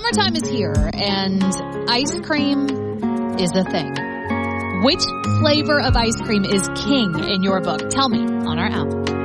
Summertime is here, and ice cream is a thing. Which flavor of ice cream is king in your book? Tell me on our app.